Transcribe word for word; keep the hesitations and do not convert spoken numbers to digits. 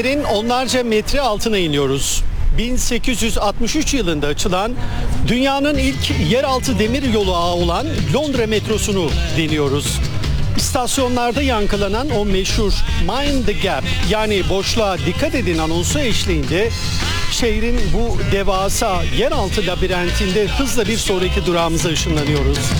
Yerin onlarca metre altına iniyoruz. bin sekiz yüz altmış üç yılında açılan dünyanın ilk yeraltı demir yolu ağı olan Londra metrosunu deniyoruz. İstasyonlarda yankılanan o meşhur Mind the Gap, yani boşluğa dikkat edin anonsu eşliğinde şehrin bu devasa yeraltı labirentinde hızla bir sonraki durağımıza ışınlanıyoruz.